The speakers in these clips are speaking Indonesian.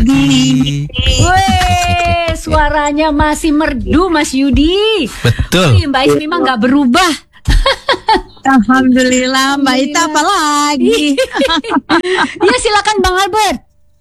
Weh, suaranya masih merdu Mas Yudi. Betul. Wih, Mbak Ismi mah nggak berubah. Alhamdulillah, Mbak Ita apa lagi? Ya silakan Bang Albert.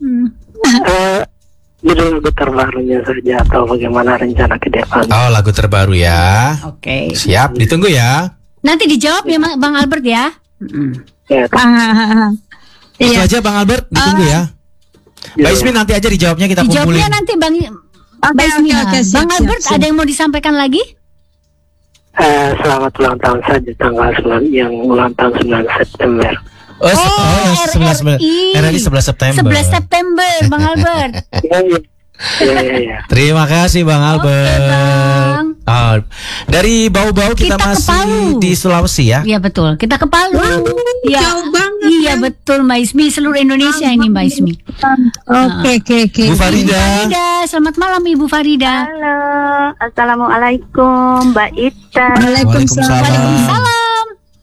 Judul lagu terbarunya saja atau bagaimana rencana ke depan? Oh, lagu terbaru ya. Oke. Siap, ditunggu ya. Nanti dijawab ya Bang Albert ya. Ya, Itu Iya. aja Bang Albert, ditunggu ya. Mbak Ismi nanti aja dijawabnya, kita kumpulin. Dijawabnya nanti Mbak Ismi. Oke, siap, Bang Albert siap. ada yang mau disampaikan lagi? selamat ulang tahun saja tanggal 9 yang ulang tahun 9 September. Oh, yang 11 RRI 11 September. 11 September Bang Albert. Ya. Terima kasih Bang Albert. Bang. Oh, dari Bau-Bau kita Kita ke masih Palu. di Sulawesi ya. Iya betul. Kita ke Palu. Ya, jauh banget, iya kan? betul Mbak Ismi, seluruh Indonesia ini Mbak Ismi. Oke. Bu Farida. Farida, selamat malam Ibu Farida. Halo, assalamualaikum Mbak Ita. Waalaikumsalam. Waalaikumsalam.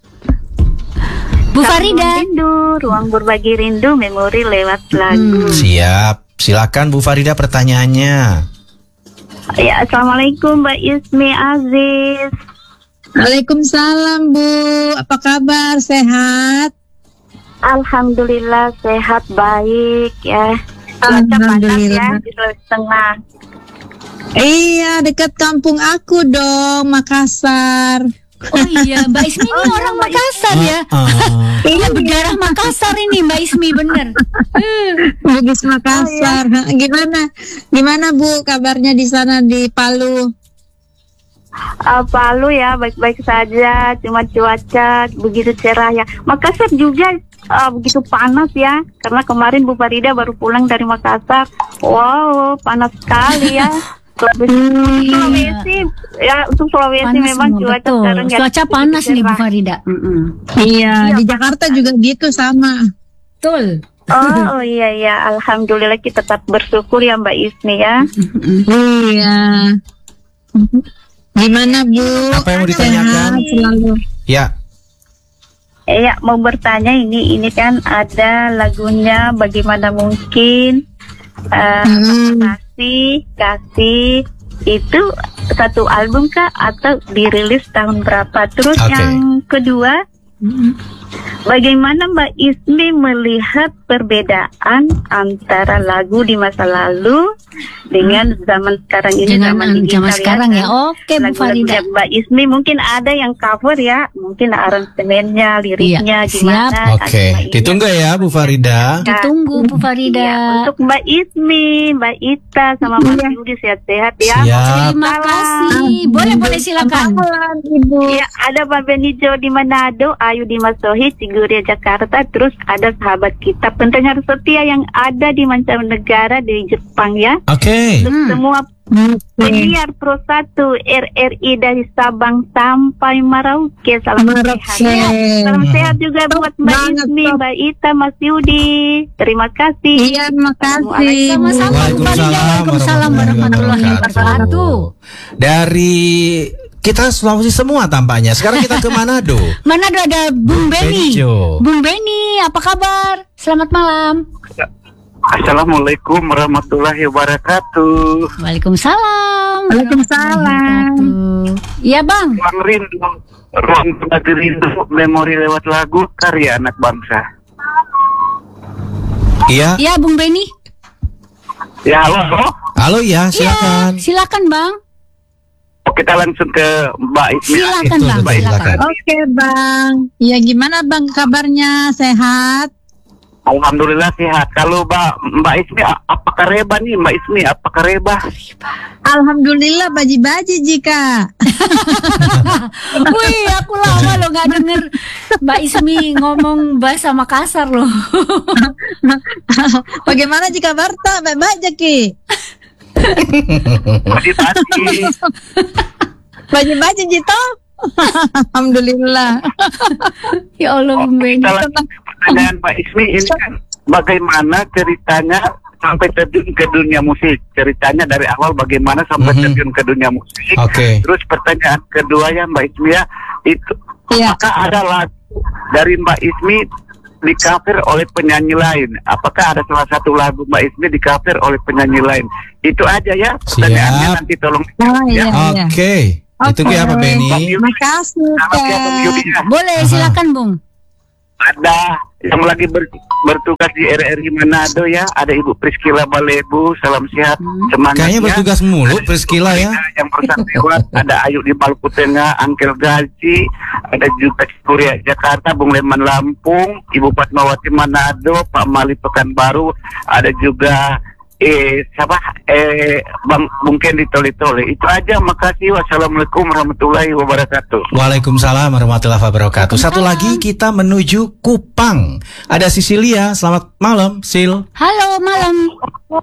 Bu Farida. Ruang berbagi rindu, memori lewat lagu. Siap. Silakan Bu Farida pertanyaannya. Ya, assalamualaikum Mbak Ismi Aziz. Waalaikumsalam Bu, apa kabar? Sehat? Alhamdulillah sehat baik ya. Cuaca panas Alhamdulillah. ya di Sulawesi Tengah. Iya, dekat kampung aku dong, Makassar. Oh iya, Mbak Ismi ini orang Makassar ya. Iya, berdarah Makassar ini Mbak Ismi, bener. Bugis Makassar. Gimana Bu kabarnya di sana di Palu? Palu ya baik-baik saja, cuma cuaca begitu cerah ya. Makassar juga begitu panas ya, karena kemarin Bu Farida baru pulang dari Makassar. Wow, panas sekali ya. Sulawesi ya, untuk Sulawesi Panas memang semua, cuaca betul. sekarang ya Cuaca panas nih Bu cerah. Farida. Iya, di Jakarta juga gitu sama. Betul. Oh iya, alhamdulillah kita tetap bersyukur ya Mbak Ismi ya. Iya. Gimana Bu? Apa yang mau ditanyakan? Sehat selalu. Ya. Ya, mau bertanya ini kan ada lagunya Bagaimana Mungkin, kasih itu satu album kah atau dirilis tahun berapa? Terus Oke. yang kedua, bagaimana Mbak Ismi melihat perbedaan antara lagu di masa lalu dengan zaman sekarang ini, Dengan zaman sekarang ya. Oke Bu Lagu-lagunya Farida. Mbak Ismi mungkin ada yang cover ya, mungkin aransemennya, liriknya Iya, gimana. siap. Oke, ditunggu ya Bu Farida. Ditunggu Bu Farida. Ya, untuk Mbak Ismi, Mbak Ita, sama Mas Yudi sehat-sehat ya. Siap. Terima kasih. Boleh silakan. Ya, ada Pak Benijo di Manado, Ayu di Masohi, Ciguria Jakarta, terus ada sahabat kita pendengar setia yang ada di mancanegara di Jepang ya. Oke. Untuk semua penyiar Pro 1 RRI dari Sabang sampai Merauke, salam sehat. Ya, salam sehat juga buat Mbak banget, Ismi, top. Mbak Ita, Mas Yudi. Terima kasih. Iya, makasih. Sama-sama Bu Farida. Waalaikumsalam warahmatullahi wabarakatuh. Dari kita Sulawesi semua tampaknya. Sekarang kita ke Manado. Manado ada Bung Beni. Benijo. Bung Beni, apa kabar? Selamat malam. Assalamualaikum warahmatullahi wabarakatuh. Waalaikumsalam. Waalaikumsalam. Iya Bang. Ruang rindu, ruang berbagi rindu, memori lewat lagu, karya anak bangsa. Iya. Iya Bung Beni. Ya, halo. Halo ya, silakan. Iya, silakan Bang. Kita langsung ke Mbak Ismi. Silakan Itu, Bang. Mbak, silakan. Oke Bang. Ya gimana Bang kabarnya? Sehat? Alhamdulillah sehat. Kalau Mbak Ismi, apakah reba nih Mbak Ismi? Apakah reba? Alhamdulillah baji-baji jika. Wih, aku lama loh nggak denger Mbak Ismi ngomong bahasa Makassar loh. Bagaimana jika Barta? Baik-baik Ki. Pagi-pagi. Baji-baji Jito. Alhamdulillah. Ya Allah Bung Beni. Kita lanjut ke pertanyaan Pak Ismi, ini kan bagaimana ceritanya sampai terjun ke dunia musik? Ceritanya dari awal bagaimana sampai terjun ke dunia musik? Oke. Terus pertanyaan kedua ya Mbak Ismi ya, itu Iya. apakah ada lagu dari Mbak Ismi di-cover oleh penyanyi lain. Apakah ada salah satu lagu Mbak Ismi di-cover oleh penyanyi lain? Itu aja ya. Pertanyaannya Siap. nanti tolong. Oh, iya. Oke. Itu Oke. apa Benny? Makasih, Selamat ya, Bang Yudi, ya. Boleh, silakan Bung. Ada yang lagi bertugas di RRI Manado ya, ada Ibu Priscila Balebu, salam sehat, semangat Kayaknya ya. bertugas mulu Priscila ya. Yang bersantiwat, ada Ayu di Maluku Tengah, Angkel Gaji, ada juga Kuria Jakarta, Bung Leman Lampung, Ibu Fatmawati Manado, Pak Mali Pekanbaru, ada juga Bung Kendi Tole-Tole. Itu aja, makasih. Wassalamualaikum warahmatullahi wabarakatuh. Waalaikumsalam warahmatullahi wabarakatuh. Satu lagi kita menuju Kupang. Ada Sisilia. Selamat malam, Sil. Halo, malam.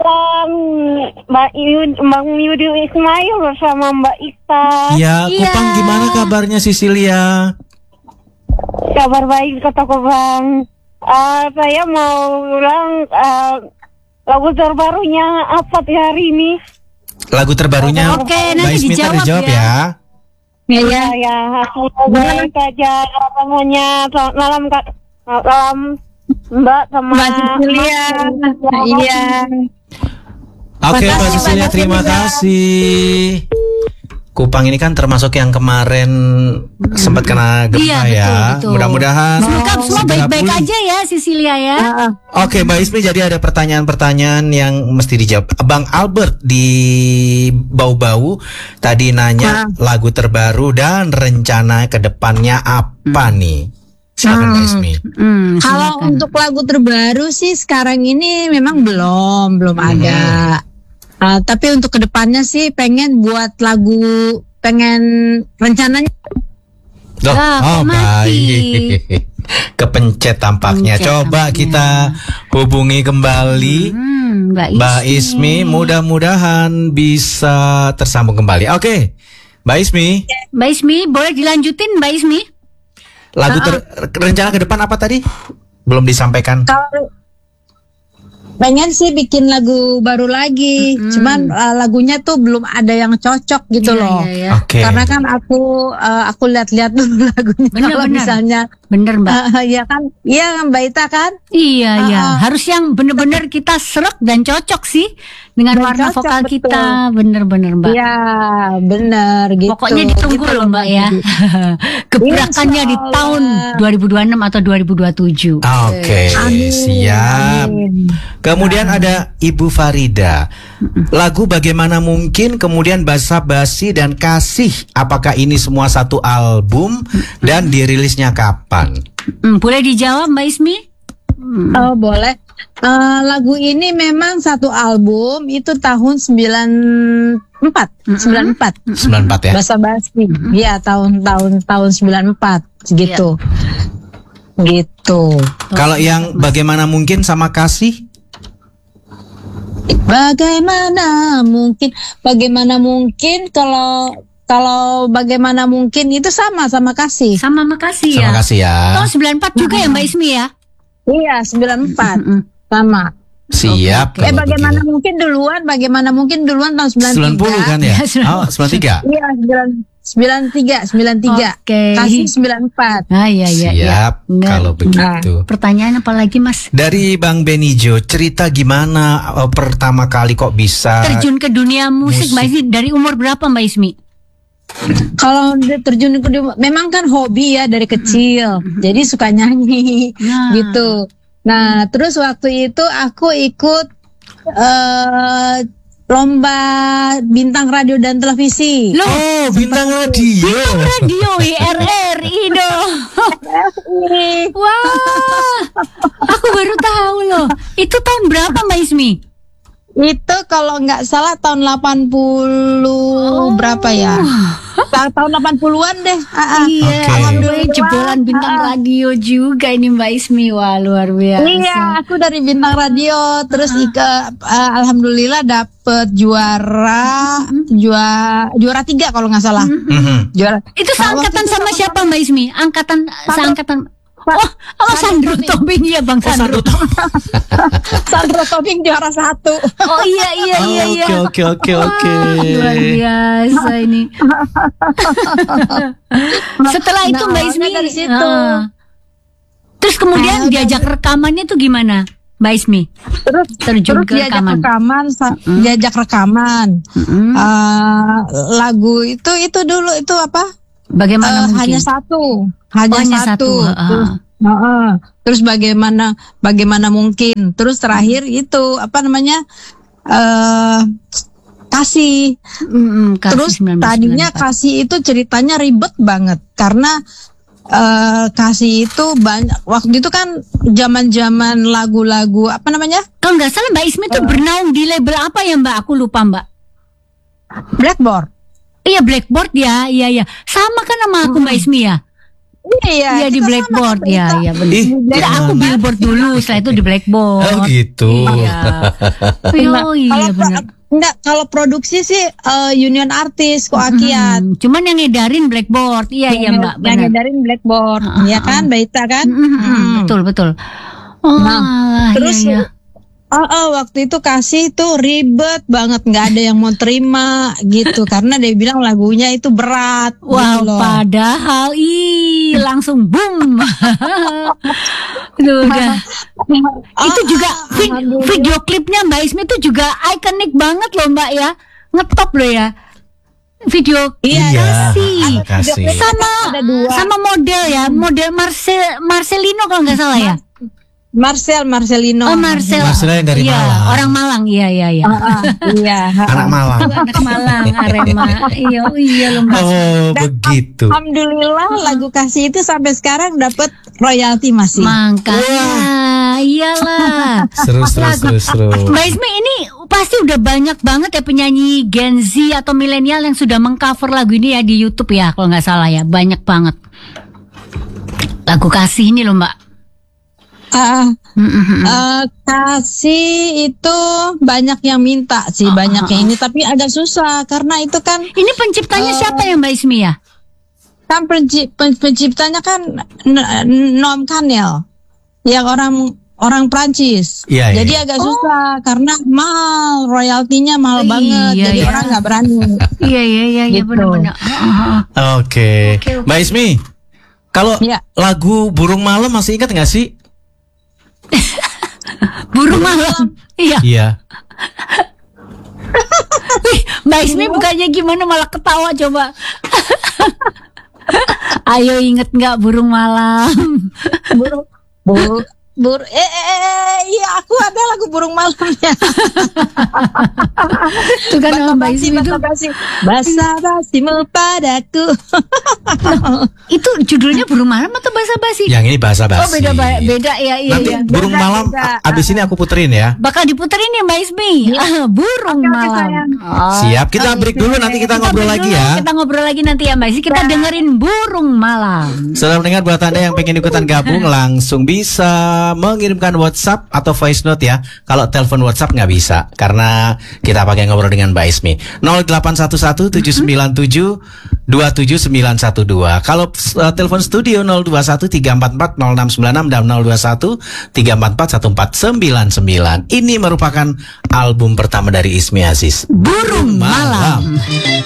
Bang Yudi Ismail bersama Mbak Ista. Ya, Iya. Kupang gimana kabarnya Sisilia? Kabar baik kata Bang. Saya mau ulang lagu terbarunya apa di hari ini? Lagu terbarunya Oke, Mbak nanti Ismi tadi dijawab dijawab ya. ya. Iya. Ya, aku baik aja semuanya. Malam Mbak sama Mbak Cecilia. Iya. Oke, Mbak Makasih, Sisilia, Mbak terima Cecilia. kasih. Kupang ini kan termasuk yang kemarin sempat kena gempa Iya, ya. betul. Mudah-mudahan Semoga semua segera baik-baik pulih. aja ya, Sisilia ya. Oke, Mbak Ismi, jadi ada pertanyaan-pertanyaan yang mesti dijawab. Bang Albert di Bau-Bau tadi nanya lagu terbaru dan rencana ke depannya apa nih? Silakan Mbak Ismi. Kalau Silakan. untuk lagu terbaru sih sekarang ini memang belum ada. Tapi untuk kedepannya sih pengen buat lagu, rencananya. Loh, Kok mati? baik. Kepencet tampaknya. Pencet Coba tampaknya. kita hubungi kembali Mbak Ismi. Mudah-mudahan bisa tersambung kembali. Oke, Mbak Ismi. Mbak Ismi, boleh dilanjutin Mbak Ismi? Lagu rencana ke depan apa tadi? Belum disampaikan. Kalau pengen sih bikin lagu baru lagi, cuman lagunya tuh belum ada yang cocok gitu Iya, loh. iya, iya. Oke. Karena kan aku lihat-lihat dulu lagunya. Bener, Kalau bener. misalnya, Bener Mbak. ya kan, Mbak Ita kan. Iya, iya. Harus yang bener-bener kita serek dan cocok sih dengan Dan warna cocok, vokal betul. kita. Bener-bener Mbak. Iya, bener gitu. Pokoknya ditunggu Gitu loh Mbak ya. Gebrakannya di Insya Allah. tahun 2026 atau 2027. Oke, siap. Amin. Kemudian ada Ibu Farida. Lagu Bagaimana Mungkin, kemudian Basa-Basi dan Kasih. Apakah ini semua satu album dan dirilisnya kapan? Boleh dijawab Mbak Ismi? Oh, boleh. Lagu ini memang satu album, itu tahun 94. 94 ya? Basa-basi. Iya, tahun 94 gitu. Gitu. Kalau yang Bagaimana Mungkin sama Kasih? Bagaimana mungkin kalau bagaimana mungkin itu sama kasih. Sama makasih ya. Sama Kasih ya. Tahun 94 juga ya Mbak Ismi ya? Iya, 94. Sama. Siap. kalau Bagaimana begitu. mungkin duluan tahun 93. 90 kan ya? Oh, 93. Iya, 93. Oke. Kasih 94. Ah iya iya. iya. Siap, Benar. kalau begitu. Pertanyaan apa lagi Mas? Dari Bang Benijo, cerita gimana pertama kali kok bisa Terjun ke dunia musik Mbak Ismi dari umur berapa Mbak Ismi? Kalau terjun ke memang kan hobi ya dari kecil. Jadi suka nyanyi Nah. gitu. Nah, terus waktu itu aku ikut lomba bintang radio dan televisi. Loh, Oh, bintang radio. radio RRI dong. Wah, aku baru tahu loh. Itu tahun berapa Mbak Ismi? Itu kalau nggak salah tahun 80 berapa ya? Tahun 80-an deh. Iya, Oke. alhamdulillah jebolan bintang radio juga ini Mbak Ismi. Wah, luar biasa. Iya, aku dari bintang radio, terus alhamdulillah dapet juara 3 kalau nggak salah. Mhm. Juara. Itu Nah, seangkatan waktu itu sama siapa Mbak Ismi? Seangkatan. Oh, Sandro Tobing ya Bang Sandro. Sandro Tobing juara 1. Oh iya. Oke. Luar biasa ini. Setelah itu Nah, Mbak awalnya Ismi dari situ. Terus kemudian diajak rekamannya tuh gimana, Mbak Ismi? Terjun ke rekaman. Diajak rekaman. Lagu itu dulu itu apa? Bagaimana mungkin? Hanya satu. Terus bagaimana mungkin? Terus terakhir itu apa namanya? Kasih. Terus 1994. tadinya Kasih itu ceritanya ribet banget karena Kasih itu banyak waktu itu kan zaman lagu-lagu apa namanya? Kalau nggak salah Mbak Ismi tuh bernaung di label apa ya Mbak? Aku lupa Mbak. Blackboard. Iya Blackboard ya, iya. Sama kan sama aku Mbak Ismi ya? Iya di Blackboard ya, benar. Aku Billboard dulu, setelah itu di Blackboard. Oh gitu. Iya. Iya benar. Enggak, kalau produksi sih Union Artist Koakiat. Cuman yang ngedarin Blackboard, iya Mbak. Yang ngedarin Blackboard, ya kan, Baita kan? Betul. Terus. Iya. Waktu itu Kasih tuh ribet banget, nggak ada yang mau terima gitu karena dia bilang lagunya itu berat. Wow, gitu loh. padahal langsung boom. Duh, udah. Itu juga video klipnya Mbak Ismi itu juga ikonik banget loh Mbak ya, ngetop loh ya. Video Kasih sama model ya, model Marcelino kalau nggak salah ya. Marcelino. Oh Marcelino yang dari Malang. Orang Malang, iya. Iya. Anak Malang. Anak Malang, Arema. Iya loh Mbak. Oh begitu. Alhamdulillah lagu Kasih itu sampai sekarang dapat royalti masih. Makanya, iyalah. Seru. Mbak Ismi ini pasti udah banyak banget ya penyanyi Gen Z atau milenial yang sudah mengcover lagu ini ya di YouTube ya, kalau nggak salah ya, banyak banget. Lagu Kasih ini loh Mbak. Kasih itu banyak yang minta sih, banyak yang ini, tapi agak susah karena itu kan. Ini penciptanya siapa ya Mbak Ismi ya? Kan penciptanya kan Noam Kanel, yang orang Prancis. Jadi agak susah karena mahal, royaltinya mahal banget, jadi orang nggak berani. Iya gitu. Benar-benar. Oke. Mbak Ismi, kalau lagu Burung Malam masih ingat nggak sih? Burung Malam. Iya. Wih, Mbak Ismi bukannya gimana malah ketawa coba. Ayo inget nggak Burung Malam? Iya aku ada lagu Burung Malamnya. Itu kan sama Mbak Ismi itu. Basa-basimu padaku. Itu judulnya Burung Malam atau Basa-basi? Yang ini Basa-basi. Oh beda ya. Nanti Burung Malam abis ini aku puterin ya. Bakal diputerin ya Mbak Ismi. Burung Malam. Siap, kita break dulu, nanti kita ngobrol lagi ya. Kita ngobrol lagi nanti ya Mbak Ismi. Kita dengerin Burung Malam. Saudara mendengar, buat Anda yang pengen ikutan gabung langsung bisa mengirimkan WhatsApp atau voice note ya. Kalau telepon WhatsApp nggak bisa karena kita pakai ngobrol dengan Mbak Ismi. 0811-797-27912. Kalau telepon studio 0213440696 dan 0213441499. Ini merupakan album pertama dari Ismi Aziz, Burung Malam.